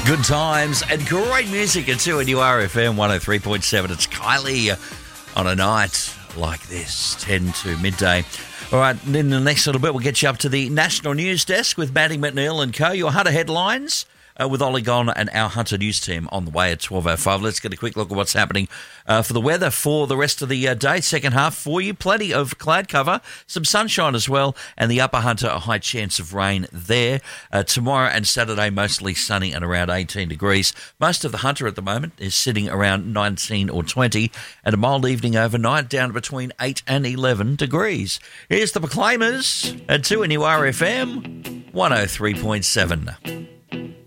Good times and great music at 2 and you are FM 103.7. It's Kylie on a night like this, 10 to midday. All right, in the next little bit, we'll get you up to the National News Desk with Maddie McNeil and co. Your Hunter headlines with Ollie Gon and our Hunter News team on the way at 12:05. Let's get a quick look at what's happening for the weather for the rest of the day. Second half for you, plenty of cloud cover, some sunshine as well, and the Upper Hunter, a high chance of rain there. Tomorrow and Saturday, mostly sunny and around 18 degrees. Most of the Hunter at the moment is sitting around 19 or 20, and a mild evening overnight down to between 8 and 11 degrees. Here's the Proclaimers at 2 and you are FM 103.7.